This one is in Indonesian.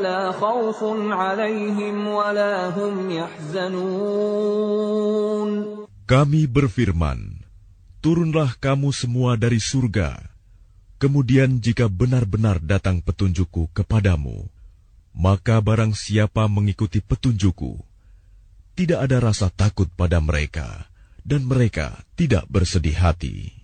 لا خوف عليهم ولا هم يحزنون. Kami berfirman, turunlah kamu semua dari surga. Kemudian jika benar-benar datang petunjukku kepadamu, maka barang siapa mengikuti petunjukku, tidak ada rasa takut pada mereka, dan mereka tidak bersedih hati.